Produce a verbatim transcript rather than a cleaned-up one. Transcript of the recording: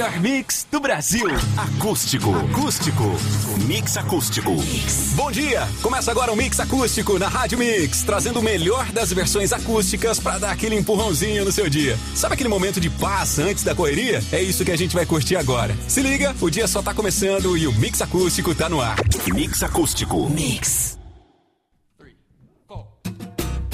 Mix do Brasil. Acústico. Acústico. Mix acústico. Mix. Bom dia! Começa agora o Mix Acústico na Rádio Mix, trazendo o melhor das versões acústicas pra dar aquele empurrãozinho no seu dia. Sabe aquele momento de paz antes da correria? É isso que a gente vai curtir agora. Se liga, o dia só tá começando e o Mix Acústico tá no ar. Mix acústico. Mix.